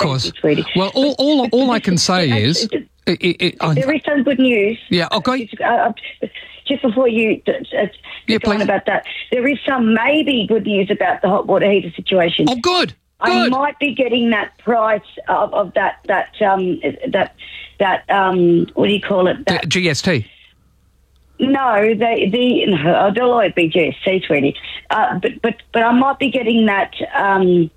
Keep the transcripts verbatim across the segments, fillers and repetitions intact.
course. You, sweetie. Well, all all, all I can say is... It, it, it, there is some good news. Yeah, okay. Uh, just before you uh, yeah, go on about that, there is some maybe good news about the hot water heater situation. Oh, good. I Good. might be getting that price of, of that that um that that um what do you call it? That, the G S T. No, the the no, Deloitte be G S T, sweetie. Uh, but but but I might be getting that. Um,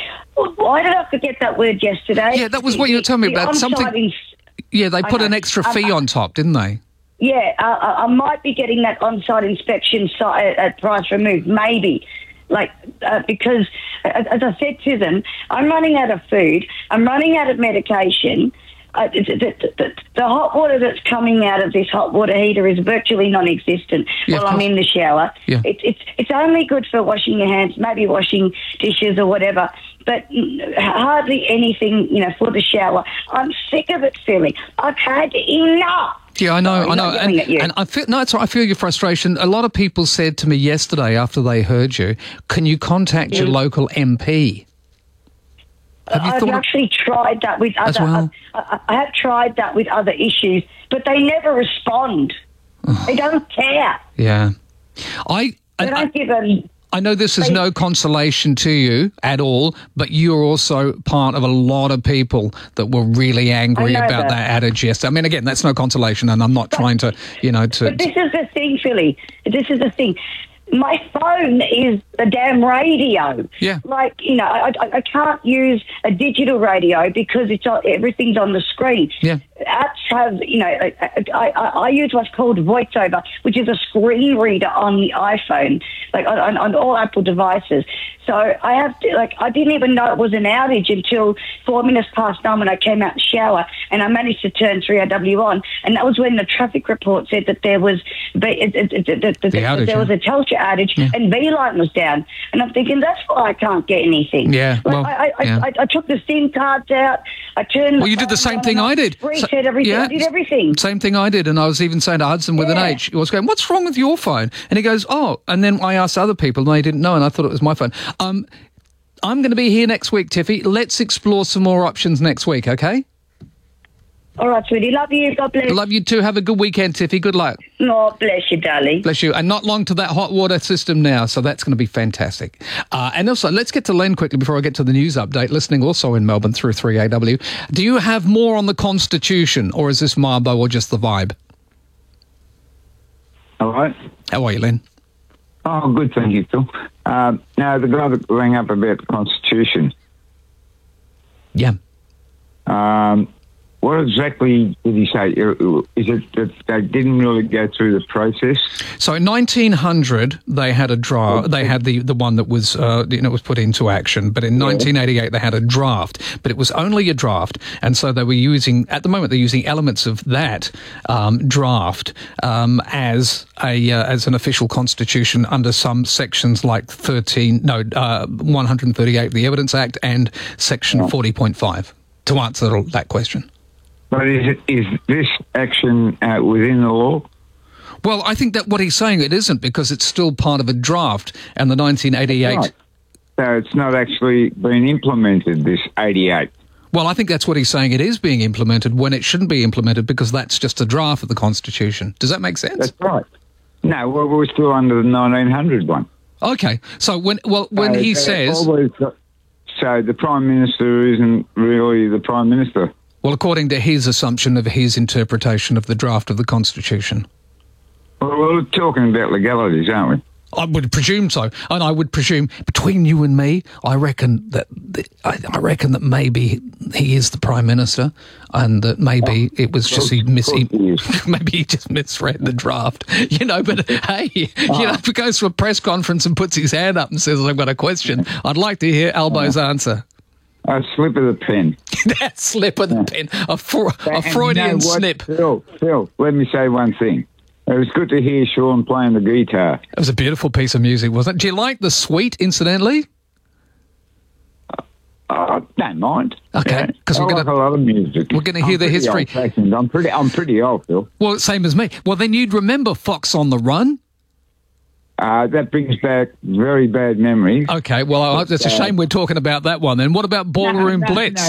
why did I forget that word yesterday? Yeah, that was what you were telling me the about. Something. Ins- yeah, they put I an know. extra Um, fee on top, didn't they? Yeah, uh, I I might be getting that on-site inspection si- at price removed, maybe. Like, uh, because, as, as I said to them, I'm running out of food, I'm running out of medication. Uh, the, the, the, the hot water that's coming out of this hot water heater is virtually non-existent Yeah, while of I'm course. in the shower. Yeah. It, it's it's only good for washing your hands, maybe washing dishes or whatever, but hardly anything, you know, for the shower. I'm sick of it, Philly. I've had enough. Yeah, I know, Sorry, I know, not yelling and, at you. and I feel no, it's all right, I feel your frustration. A lot of people said to me yesterday after they heard you, "Can you contact your Mm. local M P?" Have you I've thought of- actually tried that with As other. well? I, I have tried that with other issues, but they never respond. They don't care. Yeah, I. They I, don't give a. I know this is They- no consolation to you at all, but you're also part of a lot of people that were really angry I know about that. that. adage yesterday. I mean, again, that's no consolation, and I'm not trying to, you know, to. But this is the thing, Philly. This is the thing. My phone is the damn radio. Yeah. Like, you know, I, I, I can't use a digital radio because it's all, everything's on the screen. Yeah. Apps have, you know, I, I, I, I use what's called VoiceOver, which is a screen reader on the iPhone, like on, on, on all Apple devices. So I have to, like, I didn't even know it was an outage until four minutes past nine when I came out the shower, and I managed to turn three R W on, and that was when the traffic report said that there was it, it, it, it, it, The outage, there was yeah. a Telstra outage, Yeah. and V-Line was down, and I'm thinking that's why I can't get anything. Yeah, Like, well, I, I, yeah. I, I took the SIM cards out. I turned. Well, you did the same thing I did. Reset everything. Yeah. I did everything. Same thing I did, and I was even saying to Hudson with an Yeah. H, he was going, "What's wrong with your phone?" And he goes, "Oh," and then I asked other people, and they didn't know, and I thought it was my phone. Um, I'm going to be here next week, Tiffy. Let's explore some more options next week, okay? All right, sweetie. Love you. God bless. Love you too. Have a good weekend, Tiffy. Good luck. Oh, bless you, darling. Bless you. And not long to that hot water system now, so that's going to be fantastic. Uh, and also, let's get to Len quickly before I get to the news update, listening also in Melbourne through three A W. Do you have more on the Constitution, or is this Marbo or just the vibe? Hello. How are you, Len? Oh, good, thank you, Phil. Um, now, the guy that rang up about the Constitution, Yeah. um, what exactly did he say? Is it that they didn't really go through the process? So in nineteen hundred, they had a draft. They had the, the one that was uh, you know was put into action. But in nineteen eighty-eight, they had a draft. But it was only a draft, and so they were using at the moment they're using elements of that um, draft um, as a uh, as an official constitution under some sections like thirteen no uh, one hundred thirty-eight of the Evidence Act and Section forty point five to answer that question. But is it, is this action uh, within the law? Well, I think that what he's saying it isn't because it's still part of a draft, and the nineteen eighty-eight. Right. So it's not actually been implemented, this eighty-eight. Well, I think that's what he's saying. It is being implemented when it shouldn't be implemented because that's just a draft of the Constitution. Does that make sense? That's right. No, well, we're still under the nineteen hundred one. Okay. So when well when So he they've says always got- so the Prime Minister isn't really the Prime Minister. well, according to his assumption of his interpretation of the draft of the Constitution, Well, we're talking about legalities, aren't we? I would presume so, and I would presume between you and me, I reckon that the, I, I reckon that maybe he is the Prime Minister, and that maybe it was just he mis he, maybe he just misread the draft, you know. But hey, you know, if he goes to a press conference and puts his hand up and says, "I've got a question," I'd like to hear Albo's answer. A slip of the pen. That slip of the pen, a, fr- a And Freudian you know what, snip. Phil, Phil, let me say one thing. It was good to hear Sean playing the guitar. It was a beautiful piece of music, wasn't it? Do you like the suite, incidentally? I don't mind. Okay, because I we're like going a lot of music. we're gonna hear I'm the pretty history. old-fashioned. I'm pretty, I'm pretty old, Phil. well, same as me. Well, then you'd remember Fox on the Run. Uh, that brings back very bad memories. Okay, well, I- it's a shame we're talking about that one. Then what about Ballroom No, no, Blitz? no.